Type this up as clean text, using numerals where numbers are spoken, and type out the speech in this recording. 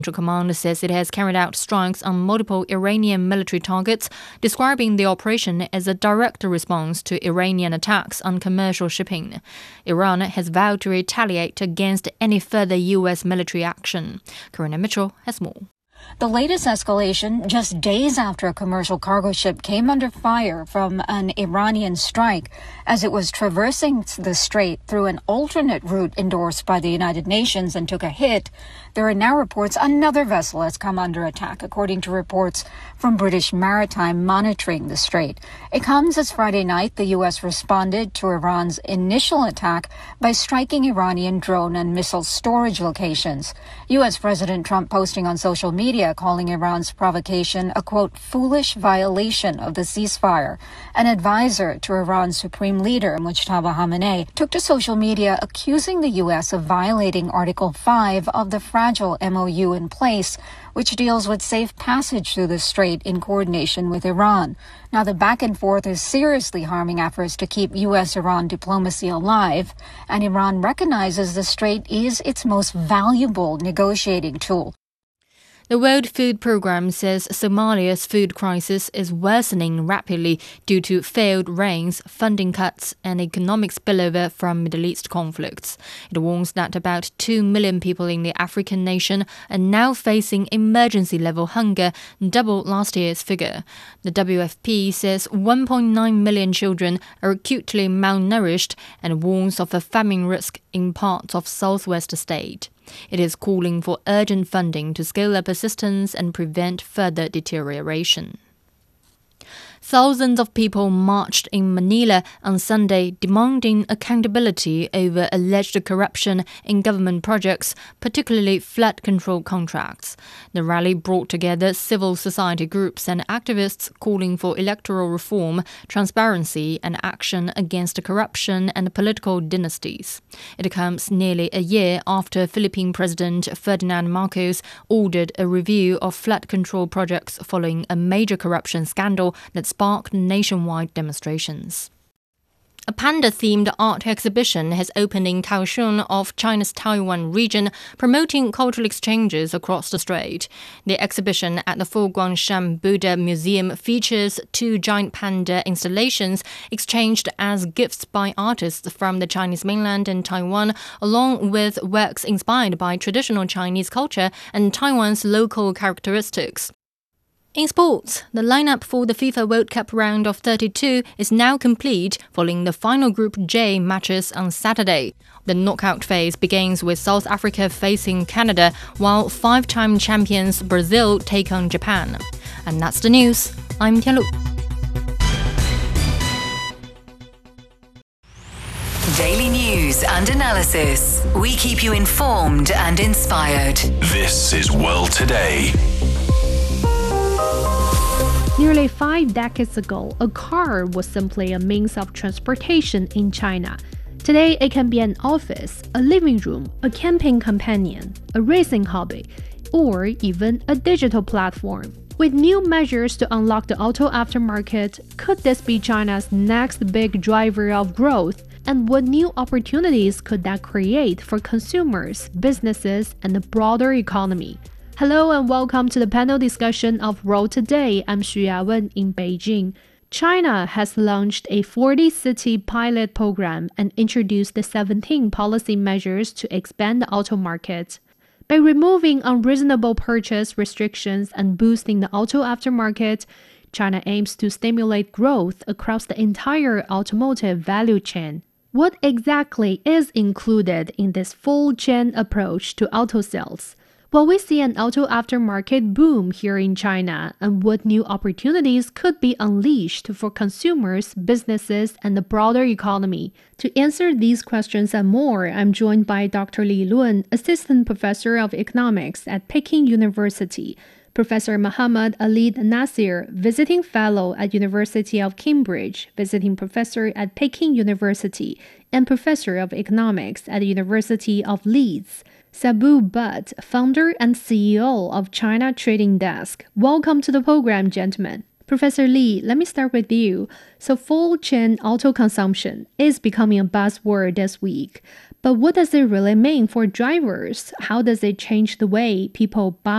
Central Command says it has carried out strikes on multiple Iranian military targets, describing the operation as a direct response to Iranian attacks on commercial shipping. Iran has vowed to retaliate against any further U.S. military action. Karina Mitchell has more. The latest escalation just days after a commercial cargo ship came under fire from an Iranian strike as it was traversing the strait through an alternate route endorsed by the United Nations and took a hit. There are now reports another vessel has come under attack, according to reports from British Maritime monitoring the strait. It comes as Friday night the U.S. responded to Iran's initial attack by striking Iranian drone and missile storage locations. U.S. President Trump posting on social media calling Iran's provocation a, quote, foolish violation of the ceasefire. An advisor to Iran's supreme leader, Mujtaba Khamenei, took to social media accusing the U.S. of violating Article 5 of the fragile MOU in place, which deals with safe passage through the strait in coordination with Iran. Now, the back and forth is seriously harming efforts to keep U.S.-Iran diplomacy alive, and Iran recognizes the strait is its most valuable negotiating tool. The World Food Programme says Somalia's food crisis is worsening rapidly due to failed rains, funding cuts, and economic spillover from Middle East conflicts. It warns that about 2 million people in the African nation are now facing emergency-level hunger, double last year's figure. The WFP says 1.9 million children are acutely malnourished and warns of a famine risk in parts of southwest state. It is calling for urgent funding to scale up assistance and prevent further deterioration. Thousands of people marched in Manila on Sunday demanding accountability over alleged corruption in government projects, particularly flood control contracts. The rally brought together civil society groups and activists calling for electoral reform, transparency, and action against corruption and political dynasties. It comes nearly a year after Philippine President Ferdinand Marcos ordered a review of flood control projects following a major corruption scandal that sparked nationwide demonstrations. A panda-themed art exhibition has opened in Kaohsiung of China's Taiwan region, promoting cultural exchanges across the strait. The exhibition at the Foguangshan Buddha Museum features 2 giant panda installations exchanged as gifts by artists from the Chinese mainland and Taiwan, along with works inspired by traditional Chinese culture and Taiwan's local characteristics. In sports, the lineup for the FIFA World Cup round of 32 is now complete following the final Group J matches on Saturday. The knockout phase begins with South Africa facing Canada, while 5-time champions Brazil take on Japan. And that's the news. I'm Tianlu. Daily news and analysis. We keep you informed and inspired. This is World Today. Nearly 5 decades ago, a car was simply a means of transportation in China. Today, it can be an office, a living room, a camping companion, a racing hobby, or even a digital platform. With new measures to unlock the auto aftermarket, could this be China's next big driver of growth? And what new opportunities could that create for consumers, businesses, and the broader economy? Hello and welcome to the panel discussion of World Today. I'm Xu Yawen in Beijing. China has launched a 40-city pilot program and introduced the 17 policy measures to expand the auto market. By removing unreasonable purchase restrictions and boosting the auto aftermarket, China aims to stimulate growth across the entire automotive value chain. What exactly is included in this full-chain approach to auto sales? Will we see an auto aftermarket boom here in China, and what new opportunities could be unleashed for consumers, businesses, and the broader economy? To answer these questions and more, I'm joined by Dr. Li Lun, Assistant Professor of Economics at Peking University, Professor Muhammad Ali Nasir, Visiting Fellow at University of Cambridge, Visiting Professor at Peking University, and Professor of Economics at the University of Leeds. Sabu Butt, founder and CEO of China Trading Desk. Welcome to the program, gentlemen. Professor Li, let me start with you. So full-chain auto consumption is becoming a buzzword this week. But what does it really mean for drivers? How does it change the way people buy